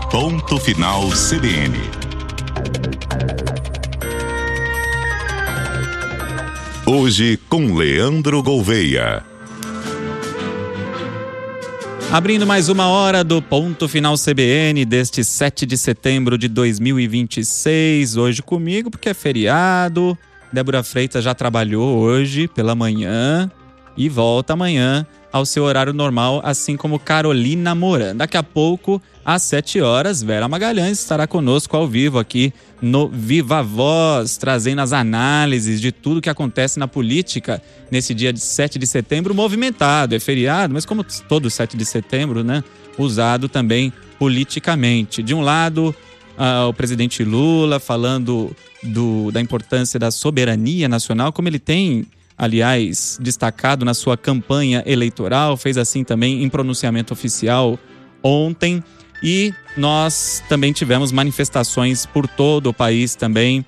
Ponto Final CBN. Hoje com Leandro Gouveia. Abrindo mais uma hora do Ponto Final CBN deste 7 de setembro de 2026. Hoje comigo, porque é feriado. Débora Freitas já trabalhou hoje pela manhã e volta amanhã ao seu horário normal, assim como Carolina Moran. Daqui a pouco, às 7 horas, Vera Magalhães estará conosco ao vivo aqui no Viva Voz, trazendo as análises de tudo que acontece na política nesse dia de 7 de setembro, movimentado. É feriado, mas como todo 7 de setembro, né, usado também politicamente. De um lado, o presidente Lula falando da importância da soberania nacional, como ele tem, aliás, destacado na sua campanha eleitoral, fez assim também em pronunciamento oficial ontem. E nós também tivemos manifestações por todo o país também,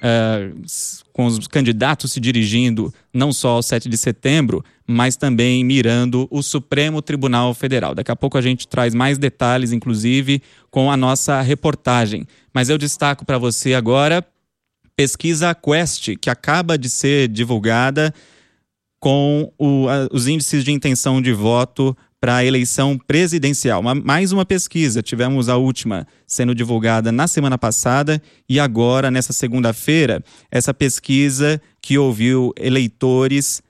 com os candidatos se dirigindo não só ao 7 de setembro, mas também mirando o Supremo Tribunal Federal. Daqui a pouco a gente traz mais detalhes, inclusive, com a nossa reportagem. Mas eu destaco para você agora pesquisa Quest, que acaba de ser divulgada com os índices de intenção de voto para a eleição presidencial. Mais uma pesquisa, tivemos a última sendo divulgada na semana passada e agora, nessa segunda-feira, essa pesquisa que ouviu eleitores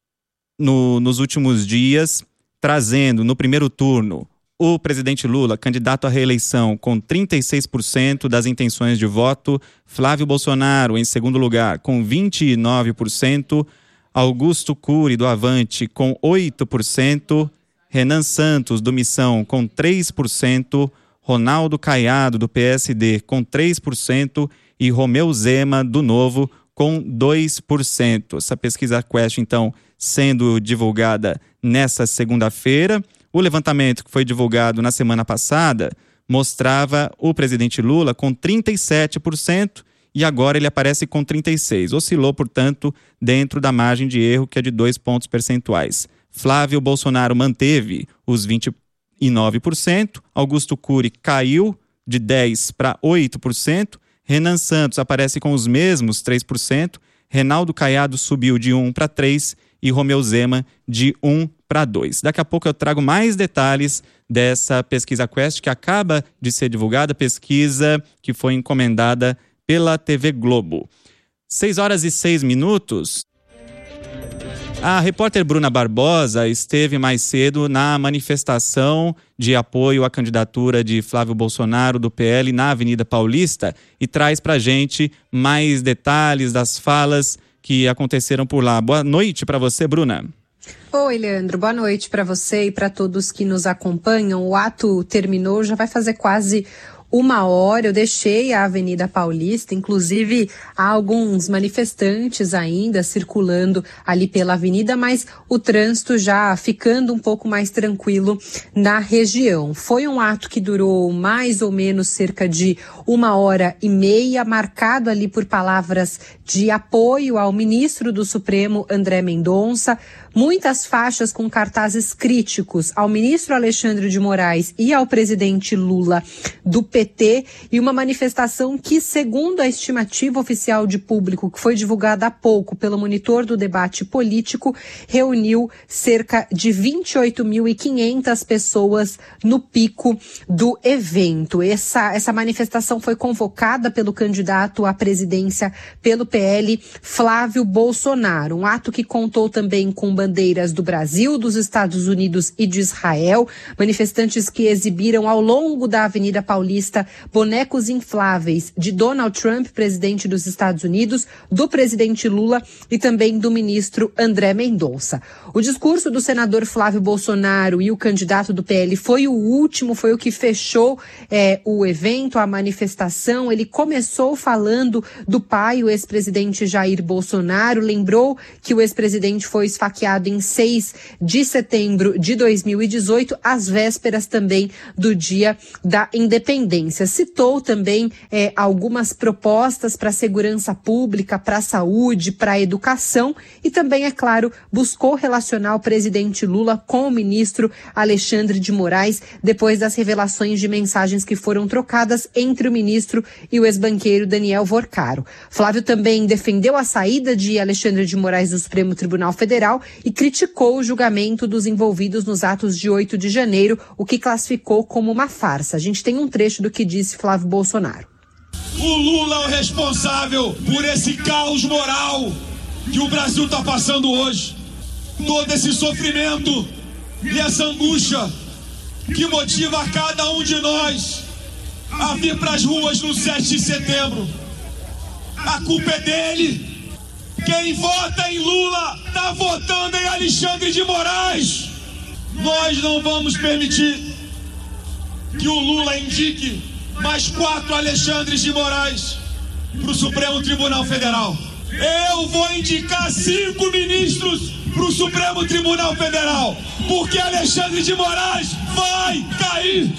nos últimos dias, trazendo no primeiro turno o presidente Lula, candidato à reeleição, com 36% das intenções de voto, Flávio Bolsonaro, em segundo lugar, com 29%, Augusto Cury, do Avante, com 8%, Renan Santos, do Missão, com 3%, Ronaldo Caiado, do PSD, com 3% e Romeu Zema, do Novo, com 2%. Essa pesquisa Quest, então, sendo divulgada nessa segunda-feira. O levantamento que foi divulgado na semana passada mostrava o presidente Lula com 37% e agora ele aparece com 36%. Oscilou, portanto, dentro da margem de erro, que é de 2 pontos percentuais. Flávio Bolsonaro manteve os 29%, Augusto Cury caiu de 10% para 8%, Renan Santos aparece com os mesmos 3%, Reinaldo Caiado subiu de 1 para 3% e Romeu Zema de 1 para 2%. Daqui a pouco eu trago mais detalhes dessa pesquisa Quest que acaba de ser divulgada, pesquisa que foi encomendada pela TV Globo. 6h06. A repórter Bruna Barbosa esteve mais cedo na manifestação de apoio à candidatura de Flávio Bolsonaro, do PL, na Avenida Paulista, e traz pra gente mais detalhes das falas que aconteceram por lá. Boa noite para você, Bruna. Oi, Leandro. Boa noite para você e para todos que nos acompanham. O ato terminou, já vai fazer quase 1 hora. Eu deixei a Avenida Paulista, inclusive há alguns manifestantes ainda circulando ali pela avenida, mas o trânsito já ficando um pouco mais tranquilo na região. Foi um ato que durou mais ou menos cerca de 1h30, marcado ali por palavras de apoio ao ministro do Supremo, André Mendonça, muitas faixas com cartazes críticos ao ministro Alexandre de Moraes e ao presidente Lula do PT, e uma manifestação que, segundo a estimativa oficial de público que foi divulgada há pouco pelo Monitor do Debate Político, reuniu cerca de 28.500 pessoas no pico do evento. Essa manifestação foi convocada pelo candidato à presidência pelo PL, Flávio Bolsonaro. Um ato que contou também com bandeiras do Brasil, dos Estados Unidos e de Israel. Manifestantes que exibiram ao longo da Avenida Paulista bonecos infláveis de Donald Trump, presidente dos Estados Unidos, do presidente Lula e também do ministro André Mendonça. O discurso do senador Flávio Bolsonaro e o candidato do PL foi o último, foi o que fechou o evento, a manifestação. Ele começou falando do pai, o ex-presidente Jair Bolsonaro, lembrou que o ex-presidente foi esfaqueado em 6 de setembro de 2018, às vésperas também do Dia da Independência. presidência. Citou também algumas propostas para a segurança pública, para a saúde, para a educação e também, é claro, buscou relacionar o presidente Lula com o ministro Alexandre de Moraes depois das revelações de mensagens que foram trocadas entre o ministro e o ex-banqueiro Daniel Vorcaro. Flávio também defendeu a saída de Alexandre de Moraes do Supremo Tribunal Federal e criticou o julgamento dos envolvidos nos atos de 8 de janeiro, o que classificou como uma farsa. A gente tem um trecho do que disse Flávio Bolsonaro. O Lula é o responsável por esse caos moral que o Brasil está passando hoje. Todo esse sofrimento e essa angústia que motiva a cada um de nós a vir para as ruas no 7 de setembro. A culpa é dele. Quem vota em Lula está votando em Alexandre de Moraes. Nós não vamos permitir que o Lula indique mais 4 Alexandres de Moraes para o Supremo Tribunal Federal. Eu vou indicar 5 ministros para o Supremo Tribunal Federal, porque Alexandre de Moraes vai cair.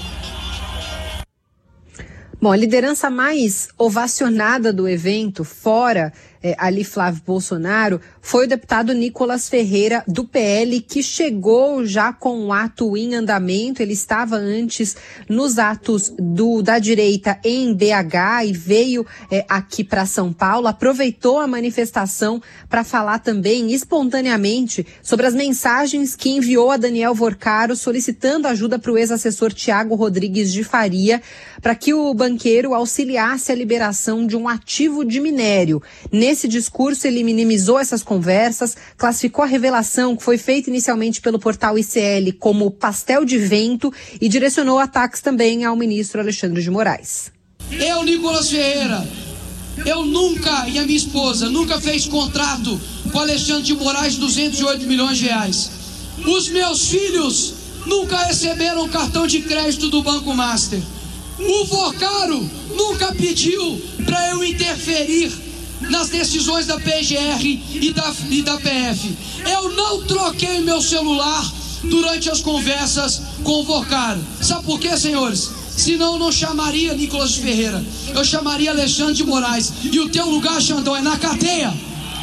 Bom, a liderança mais ovacionada do evento, fora ali Flávio Bolsonaro, foi o deputado Nicolas Ferreira, do PL, que chegou já com o ato em andamento. Ele estava antes nos atos da direita em BH e veio aqui para São Paulo, aproveitou a manifestação para falar também espontaneamente sobre as mensagens que enviou a Daniel Vorcaro solicitando ajuda para o ex-assessor Tiago Rodrigues de Faria para que o banqueiro auxiliasse a liberação de um ativo de minério. Nesse discurso, ele minimizou essas conversas, classificou a revelação que foi feita inicialmente pelo portal ICL como pastel de vento e direcionou ataques também ao ministro Alexandre de Moraes. Eu, Nicolas Ferreira, eu nunca, e a minha esposa, nunca fez contrato com Alexandre de Moraes de 208 milhões de reais. Os meus filhos nunca receberam cartão de crédito do Banco Master. O Vorcaro nunca pediu para eu interferir nas decisões da PGR e da PF. Eu não troquei meu celular durante as conversas com o Vorcaro. Sabe por quê, senhores? Senão eu não chamaria Nicolas Ferreira, eu chamaria Alexandre de Moraes. E o teu lugar, Xandão, é na cadeia.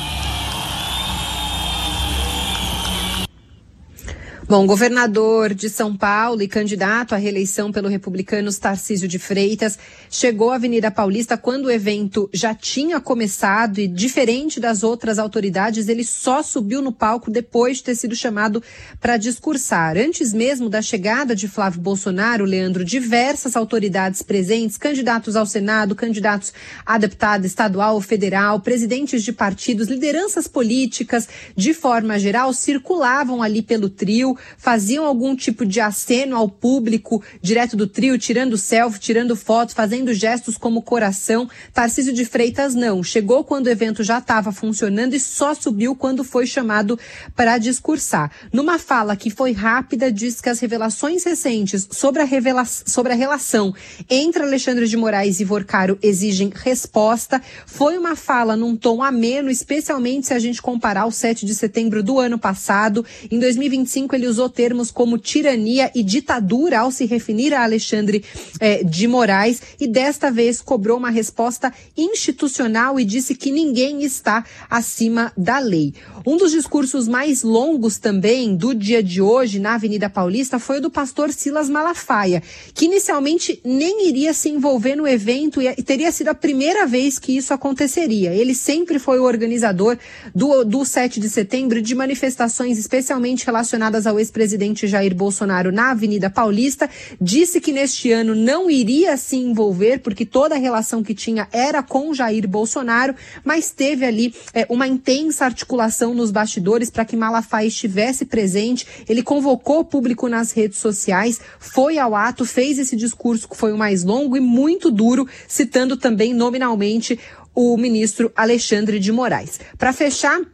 Bom, governador de São Paulo e candidato à reeleição pelo Republicanos, Tarcísio de Freitas, chegou à Avenida Paulista quando o evento já tinha começado e, diferente das outras autoridades, ele só subiu no palco depois de ter sido chamado para discursar. Antes mesmo da chegada de Flávio Bolsonaro, Leandro, diversas autoridades presentes, candidatos ao Senado, candidatos a deputado estadual ou federal, presidentes de partidos, lideranças políticas, de forma geral, circulavam ali pelo trio, faziam algum tipo de aceno ao público direto do trio, tirando selfie, tirando foto, fazendo gestos como coração. Tarcísio de Freitas não. Chegou quando o evento já estava funcionando e só subiu quando foi chamado para discursar. Numa fala que foi rápida, diz que as revelações recentes sobre a relação entre Alexandre de Moraes e Vorcaro exigem resposta. Foi uma fala num tom ameno, especialmente se a gente comparar o 7 de setembro do ano passado. Em 2025, ele usou termos como tirania e ditadura ao se referir a Alexandre de Moraes e desta vez cobrou uma resposta institucional e disse que ninguém está acima da lei. Um dos discursos mais longos também do dia de hoje na Avenida Paulista foi o do pastor Silas Malafaia, que inicialmente nem iria se envolver no evento e teria sido a primeira vez que isso aconteceria. Ele sempre foi o organizador do 7 de setembro, de manifestações especialmente relacionadas ao ex-presidente Jair Bolsonaro na Avenida Paulista. Disse que neste ano não iria se envolver porque toda a relação que tinha era com Jair Bolsonaro, mas teve ali uma intensa articulação nos bastidores para que Malafaia estivesse presente. Ele convocou o público nas redes sociais, foi ao ato, fez esse discurso que foi o mais longo e muito duro, citando também nominalmente o ministro Alexandre de Moraes. Para fechar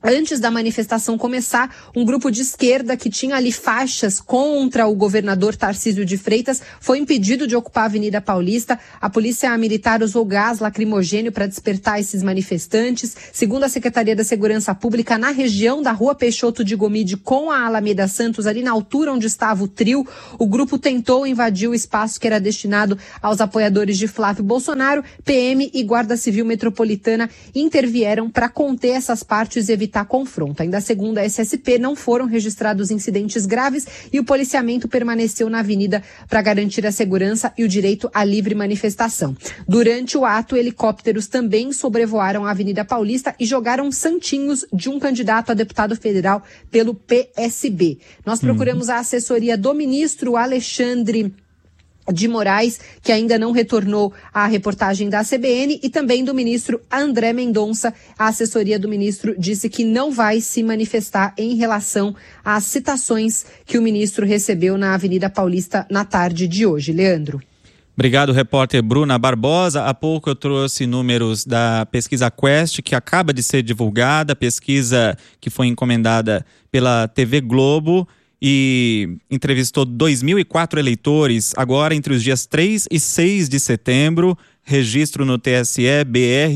Antes da manifestação começar, um grupo de esquerda que tinha ali faixas contra o governador Tarcísio de Freitas foi impedido de ocupar a Avenida Paulista. A polícia militar usou gás lacrimogênio para despertar esses manifestantes. Segundo a Secretaria da Segurança Pública, na região da Rua Peixoto de Gomide com a Alameda Santos, ali na altura onde estava o trio, o grupo tentou invadir o espaço que era destinado aos apoiadores de Flávio Bolsonaro. PM e Guarda Civil Metropolitana intervieram para conter essas partes e evitar confronto. Ainda segundo a SSP, não foram registrados incidentes graves e o policiamento permaneceu na avenida para garantir a segurança e o direito à livre manifestação. Durante o ato, helicópteros também sobrevoaram a Avenida Paulista e jogaram santinhos de um candidato a deputado federal pelo PSB. Nós procuramos a assessoria do ministro Alexandre de Moraes, que ainda não retornou à reportagem da CBN, e também do ministro André Mendonça. A assessoria do ministro disse que não vai se manifestar em relação às citações que o ministro recebeu na Avenida Paulista na tarde de hoje. Leandro. Obrigado, repórter Bruna Barbosa. Há pouco eu trouxe números da pesquisa Quest, que acaba de ser divulgada, pesquisa que foi encomendada pela TV Globo, e entrevistou 2.004 eleitores agora entre os dias 3 e 6 de setembro, registro no TSE BR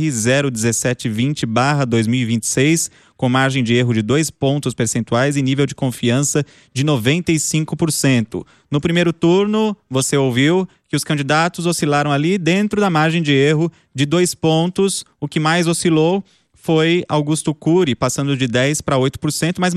01720/2026, com margem de erro de 2 pontos percentuais e nível de confiança de 95%. No primeiro turno, você ouviu que os candidatos oscilaram ali dentro da margem de erro de 2 pontos, o que mais oscilou foi Augusto Cury, passando de 10% para 8%, mas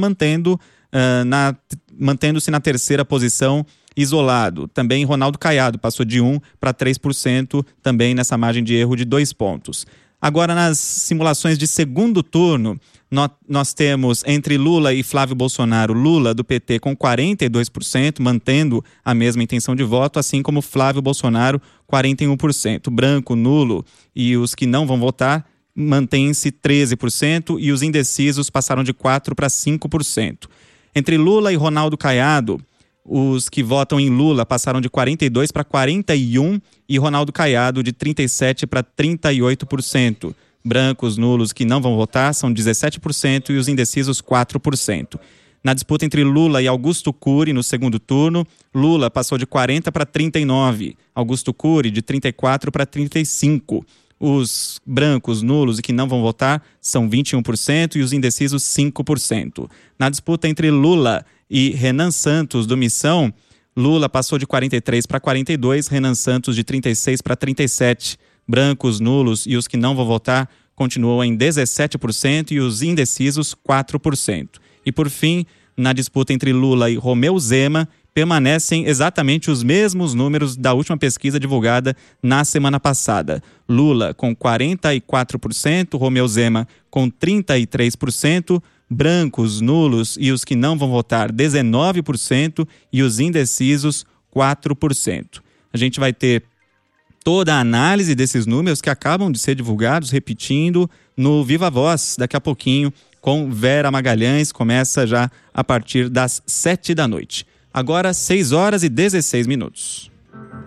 mantendo-se na terceira posição isolado. Também Ronaldo Caiado passou de 1% para 3%, também nessa margem de erro de 2 pontos. Agora, nas simulações de segundo turno, nós temos entre Lula e Flávio Bolsonaro, Lula do PT com 42%, mantendo a mesma intenção de voto, assim como Flávio Bolsonaro, 41%. Branco, nulo e os que não vão votar mantém-se 13% e os indecisos passaram de 4% para 5%. Entre Lula e Ronaldo Caiado, os que votam em Lula passaram de 42% para 41% e Ronaldo Caiado de 37% para 38%. Brancos, nulos que não vão votar são 17% e os indecisos 4%. Na disputa entre Lula e Augusto Cury, no segundo turno, Lula passou de 40% para 39%, Augusto Cury de 34% para 35%. Os brancos, nulos e que não vão votar são 21% e os indecisos 5%. Na disputa entre Lula e Renan Santos, do Missão, Lula passou de 43% para 42%, Renan Santos de 36% para 37%. Brancos, nulos e os que não vão votar continuam em 17% e os indecisos 4%. E por fim, na disputa entre Lula e Romeu Zema, permanecem exatamente os mesmos números da última pesquisa divulgada na semana passada. Lula com 44%, Romeu Zema com 33%, brancos, nulos e os que não vão votar 19% e os indecisos 4%. A gente vai ter toda a análise desses números que acabam de ser divulgados, repetindo, no Viva Voz, daqui a pouquinho, com Vera Magalhães, começa já a partir das 7 da noite. Agora, 6 horas e 16 minutos.